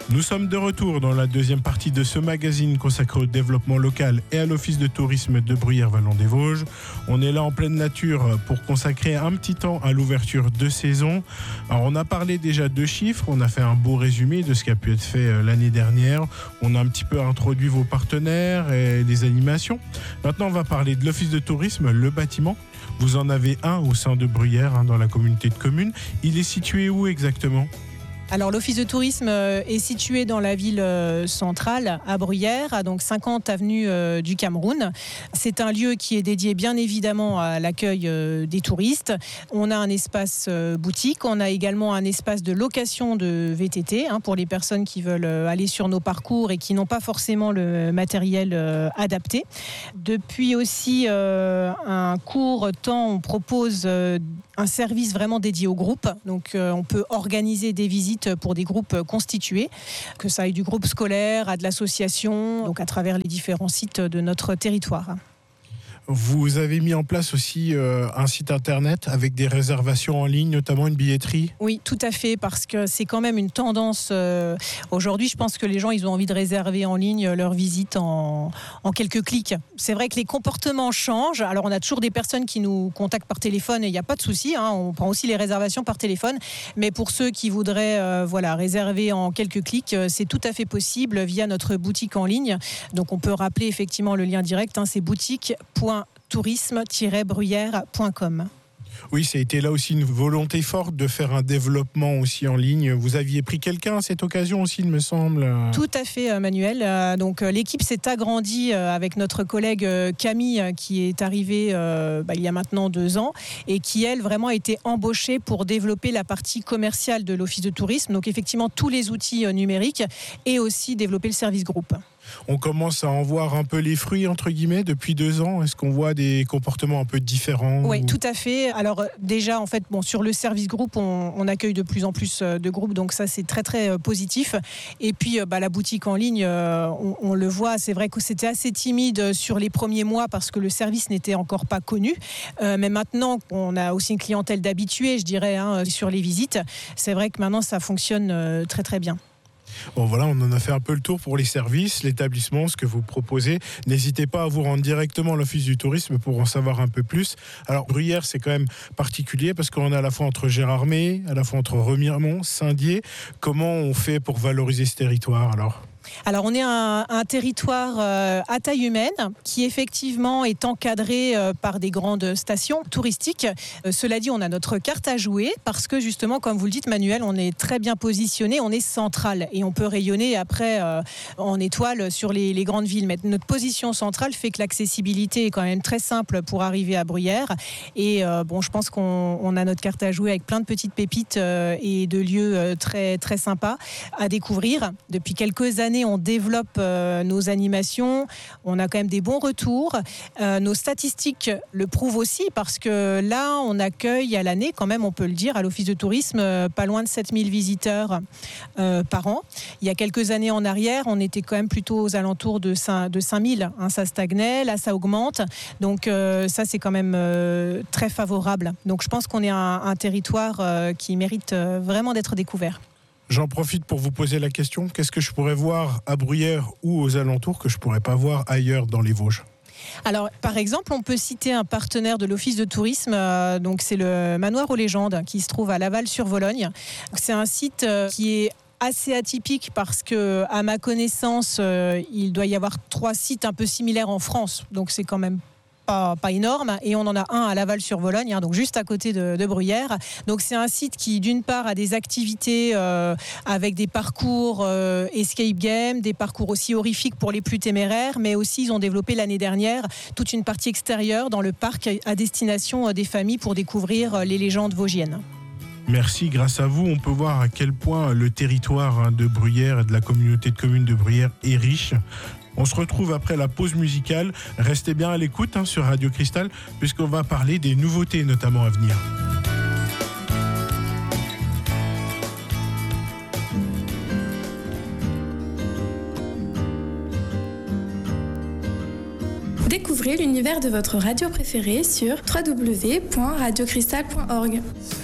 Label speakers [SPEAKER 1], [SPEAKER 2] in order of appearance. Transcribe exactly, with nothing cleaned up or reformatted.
[SPEAKER 1] Nous sommes de retour dans la deuxième partie de ce magazine consacré au développement local et à l'office de tourisme de Bruyères-Vallon-des-Vosges. On est là en pleine nature pour consacrer un petit temps à l'ouverture de saison. Alors on a parlé déjà de chiffres, on a fait un beau résumé de ce qui a pu être fait l'année dernière. On a un petit peu introduit vos partenaires et les animations. Maintenant on va parler de l'office de tourisme, le bâtiment. Vous en avez un au sein de Bruyères, hein, dans la communauté de communes. Il est situé où exactement ?
[SPEAKER 2] Alors l'office de tourisme est situé dans la ville centrale à Bruyères, à donc cinquante avenue du Cameroun. C'est un lieu qui est dédié bien évidemment à l'accueil des touristes. On a un espace boutique, on a également un espace de location de V T T hein, pour les personnes qui veulent aller sur nos parcours et qui n'ont pas forcément le matériel adapté. Depuis aussi euh, un court temps, on propose euh, un service vraiment dédié au groupe. Donc euh, on peut organiser des visites pour des groupes constitués, que ça aille du groupe scolaire à de l'association, donc à travers les différents sites de notre territoire.
[SPEAKER 1] Vous avez mis en place aussi euh, un site internet avec des réservations en ligne, notamment une billetterie ?
[SPEAKER 2] Oui, tout à fait, parce que c'est quand même une tendance. Euh, aujourd'hui, je pense que les gens, ils ont envie de réserver en ligne leur visite en, en quelques clics. C'est vrai que les comportements changent. Alors, on a toujours des personnes qui nous contactent par téléphone et il n'y a pas de souci. Hein, on prend aussi les réservations par téléphone. Mais pour ceux qui voudraient euh, voilà, réserver en quelques clics, euh, c'est tout à fait possible via notre boutique en ligne. Donc, on peut rappeler effectivement le lien direct, hein, c'est boutique point tourisme tiret bruyères point com.
[SPEAKER 1] Oui, ça a été là aussi une volonté forte de faire un développement aussi en ligne. Vous aviez pris quelqu'un à cette occasion aussi, il me semble.
[SPEAKER 2] Tout à fait, Manuel. Donc, l'équipe s'est agrandie avec notre collègue Camille, qui est arrivée bah, il y a maintenant deux ans et qui, elle, vraiment a été embauchée pour développer la partie commerciale de l'office de tourisme. Donc, effectivement, tous les outils numériques et aussi développer le service groupe.
[SPEAKER 1] On commence à en voir un peu les fruits, entre guillemets, depuis deux ans. Est-ce qu'on voit des comportements un peu différents ?
[SPEAKER 2] Oui,
[SPEAKER 1] ou...
[SPEAKER 2] tout à fait. Alors déjà, en fait, bon, sur le service groupe, on, on accueille de plus en plus de groupes, donc ça, c'est très, très positif. Et puis, bah, la boutique en ligne, on, on le voit, c'est vrai que c'était assez timide sur les premiers mois parce que le service n'était encore pas connu. Euh, mais maintenant, on a aussi une clientèle d'habitués, je dirais, hein, sur les visites. C'est vrai que maintenant, ça fonctionne très, très bien.
[SPEAKER 1] Bon voilà, on en a fait un peu le tour pour les services, l'établissement, ce que vous proposez. N'hésitez pas à vous rendre directement à l'office du tourisme pour en savoir un peu plus. Alors Bruyères, c'est quand même particulier parce qu'on est à la fois entre Gérardmer, à la fois entre Remiremont, Saint-Dié. Comment on fait pour valoriser ce territoire alors ?
[SPEAKER 2] Alors on est un, un territoire euh, à taille humaine qui effectivement est encadré euh, par des grandes stations touristiques. Euh, cela dit, on a notre carte à jouer parce que justement, comme vous le dites Manuel, on est très bien positionné, on est central et on peut rayonner après euh, en étoile sur les, les grandes villes. Mais notre position centrale fait que l'accessibilité est quand même très simple pour arriver à Bruyères. Et euh, bon, je pense qu'on on a notre carte à jouer avec plein de petites pépites euh, et de lieux euh, très, très sympas à découvrir. Depuis quelques années, on développe euh, nos animations, on a quand même des bons retours. Euh, nos statistiques le prouvent aussi parce que là, on accueille à l'année, quand même, on peut le dire, à l'office de tourisme, euh, pas loin de sept mille visiteurs euh, par an. Il y a quelques années en arrière, on était quand même plutôt aux alentours de cinq mille. Hein, ça stagnait, là, ça augmente. Donc, euh, ça, c'est quand même euh, très favorable. Donc, je pense qu'on est un, un territoire euh, qui mérite euh, vraiment d'être découvert.
[SPEAKER 1] J'en profite pour vous poser la question. Qu'est-ce que je pourrais voir à Bruyères ou aux alentours que je ne pourrais pas voir ailleurs dans les Vosges ?
[SPEAKER 2] Alors, par exemple, on peut citer un partenaire de l'office de tourisme, euh, donc c'est le Manoir aux légendes qui se trouve à Laval-sur-Vologne. C'est un site euh, qui est assez atypique parce que, à ma connaissance, euh, il doit y avoir trois sites un peu similaires en France. Donc, c'est quand même Pas, pas énorme, et on en a un à Laval-sur-Vologne, hein, donc juste à côté de, de Bruyères. Donc c'est un site qui, d'une part, a des activités euh, avec des parcours euh, escape game, des parcours aussi horrifiques pour les plus téméraires, mais aussi ils ont développé l'année dernière toute une partie extérieure dans le parc à destination des familles pour découvrir les légendes vosgiennes.
[SPEAKER 1] Merci, grâce à vous, on peut voir à quel point le territoire de Bruyères et de la communauté de communes de Bruyères est riche. On se retrouve après la pause musicale. Restez bien à l'écoute hein, sur Radio Cristal, puisqu'on va parler des nouveautés notamment à venir.
[SPEAKER 3] Découvrez l'univers de votre radio préférée sur w w w point radio cristal point org.